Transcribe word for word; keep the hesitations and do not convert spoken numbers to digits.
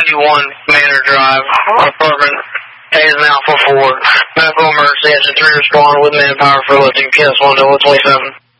ninety-one Manor Drive, apartment A is an Alpha four. Medical emergency, engine three respond with manpower for lifting P S one to twenty-seven.